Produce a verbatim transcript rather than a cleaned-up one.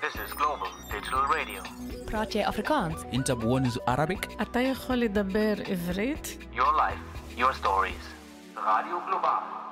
This is Global Digital Radio. براتي أفريكانس. أنت بونز Arabic. אתה יכול לדבר עברית? Your life, your stories. Radio Global.